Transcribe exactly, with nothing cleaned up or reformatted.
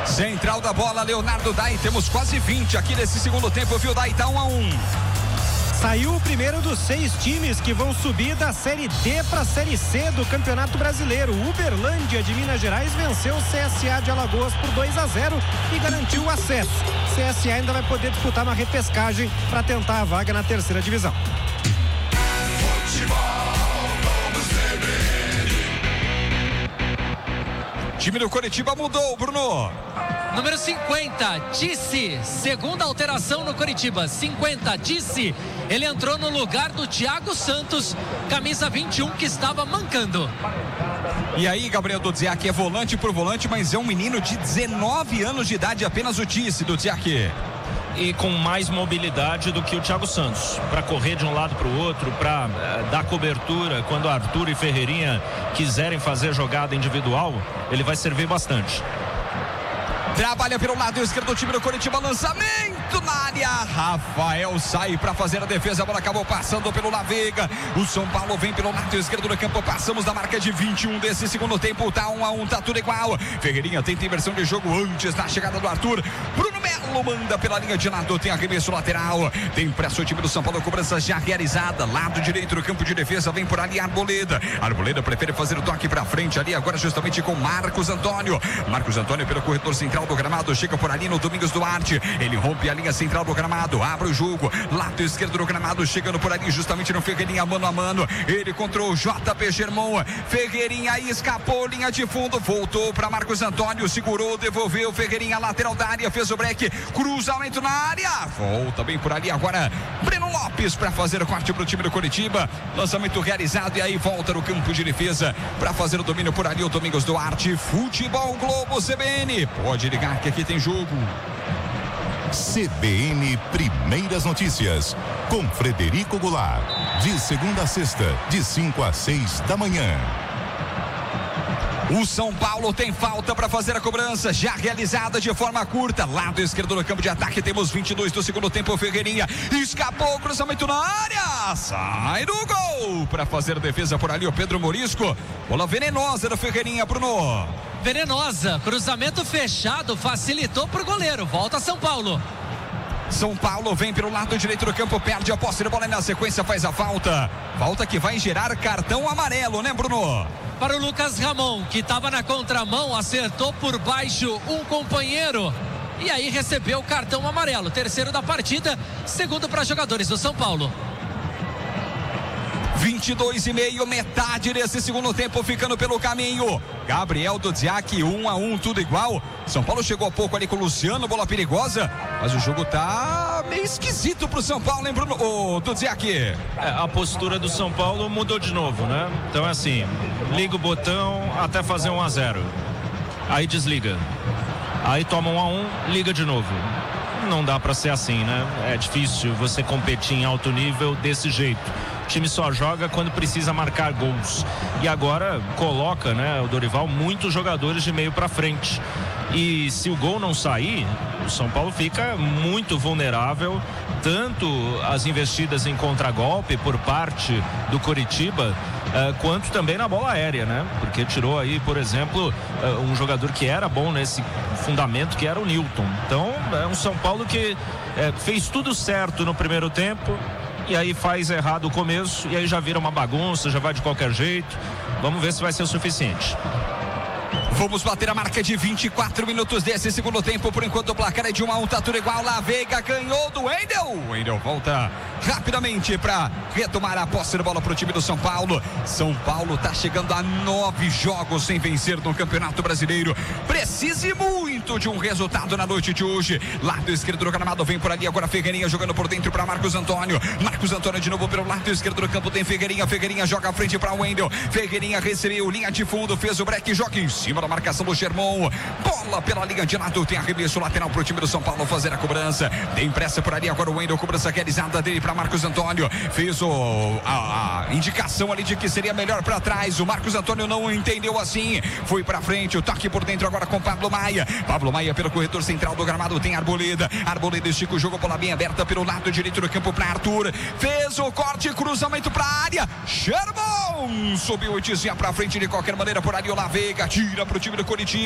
Central da bola, Leonardo Dai. Temos quase vinte aqui nesse segundo tempo, viu, Dai? Tá um a um. Saiu o primeiro dos seis times que vão subir da Série D para a Série C do Campeonato Brasileiro. O Uberlândia de Minas Gerais venceu o C S A de Alagoas por dois a zero e garantiu o acesso. O C S A ainda vai poder disputar uma repescagem para tentar a vaga na terceira divisão. O time do Coritiba mudou, Bruno. Número cinquenta, Disse, segunda alteração no Coritiba, cinquenta, Disse, ele entrou no lugar do Thiago Santos, camisa vinte e um, que estava mancando. E aí, Gabriel Dudziak é volante por volante, mas é um menino de dezenove anos de idade, apenas o Disse, Dudziak. E com mais mobilidade do que o Thiago Santos, para correr de um lado para o outro, para uh, dar cobertura. Quando Arthur e Ferreirinha quiserem fazer jogada individual, ele vai servir bastante. Trabalha pelo lado esquerdo do time do Coritiba, lançamento na área. Rafael sai para fazer a defesa, a bola acabou passando pelo Lavega. O São Paulo vem pelo lado esquerdo do campo, passamos da marca de vinte e um desse segundo tempo, tá um a um, tá tudo igual. Ferreirinha tenta inversão de jogo antes da chegada do Arthur. Bruno Melo manda pela linha de lado, tem arremesso lateral. Tem pressa o time do São Paulo, cobrança já realizada. Lado direito do campo de defesa, vem por ali Arboleda. Arboleda prefere fazer o toque para frente ali, agora justamente com Marcos Antônio. Marcos Antônio pelo corredor central do gramado, chega por ali no Domingos Duarte, ele rompe a linha central do gramado, abre o jogo, lado esquerdo do gramado, chegando por ali justamente no Ferreirinha, mano a mano, ele contra o J P Germão, Ferreirinha escapou, linha de fundo, voltou para Marcos Antônio, segurou, devolveu, Ferreirinha lateral da área, fez o break, cruzamento na área, volta bem por ali agora, Breno Lopes para fazer o corte pro time do Coritiba, lançamento realizado e aí volta no campo de defesa para fazer o domínio por ali, o Domingos Duarte. Futebol Globo C B N, pode ligar que aqui tem jogo. C B N Primeiras Notícias, com Frederico Goulart, de segunda a sexta, de cinco a seis da manhã. O São Paulo tem falta para fazer a cobrança, já realizada de forma curta. Lado esquerdo no campo de ataque, temos vinte e dois do segundo tempo. Ferreirinha escapou, cruzamento na área, sai do gol para fazer a defesa por ali o Pedro Morisco. Bola venenosa do Ferreirinha, Bruno. Venenosa, cruzamento fechado, facilitou pro goleiro, volta São Paulo. São Paulo vem pelo lado direito do campo, perde a posse de bola e na sequência faz a falta. Falta que vai gerar cartão amarelo, né, Bruno? Para o Lucas Ramon, que estava na contramão, acertou por baixo um companheiro e aí recebeu o cartão amarelo. Terceiro da partida, segundo para jogadores do São Paulo. vinte e dois e meio, metade desse segundo tempo ficando pelo caminho. Gabriel Dudziak, um a um, tudo igual. São Paulo chegou há pouco ali com o Luciano, bola perigosa, mas o jogo tá meio esquisito pro São Paulo, hein, Bruno? Ô, Dudziak. É, a postura do São Paulo mudou de novo, né? Então é assim, liga o botão até fazer um a zero. Aí desliga. Aí toma um a um, liga de novo. Não dá pra ser assim, né? É difícil você competir em alto nível desse jeito. O time só joga quando precisa marcar gols. E agora coloca, né, o Dorival, muitos jogadores de meio para frente. E se o gol não sair, o São Paulo fica muito vulnerável, tanto as investidas em contragolpe por parte do Coritiba, uh, quanto também na bola aérea, né? Porque tirou aí, por exemplo, uh, um jogador que era bom nesse fundamento, que era o Newton. Então, é um São Paulo que uh, fez tudo certo no primeiro tempo, e aí faz errado o começo, e aí já vira uma bagunça, já vai de qualquer jeito. Vamos ver se vai ser o suficiente. Vamos bater a marca de vinte e quatro minutos desse segundo tempo. Por enquanto o placar é de um a um, tá tudo igual. La Veiga ganhou do Wendel. O Wendel volta rapidamente para retomar a posse de bola pro time do São Paulo. São Paulo tá chegando a nove jogos sem vencer no Campeonato Brasileiro. Precise muito de um resultado na noite de hoje. Lado esquerdo do gramado, vem por ali agora Ferreirinha jogando por dentro para Marcos Antônio. Marcos Antônio de novo pelo lado esquerdo do campo, tem Ferreirinha. Ferreirinha joga à frente para o Wendel. Ferreirinha recebeu linha de fundo, fez o break, joga em cima da marcação do Germão, bola pela linha de lado, tem arremesso lateral pro time do São Paulo fazer a cobrança, tem pressa por ali agora o Wendel, cobrança realizada dele para Marcos Antônio, fez o, a, a indicação ali de que seria melhor para trás, o Marcos Antônio não entendeu assim, foi para frente, o toque por dentro agora com Pablo Maia, Pablo Maia pelo corredor central do gramado, tem Arboleda, Arboleda estica o jogo, bola bem aberta pelo lado direito do campo para Arthur, fez o corte, cruzamento para a área, Germão subiu e dizia para frente de qualquer maneira por ali o La Veiga, tira pro time do Coritiba.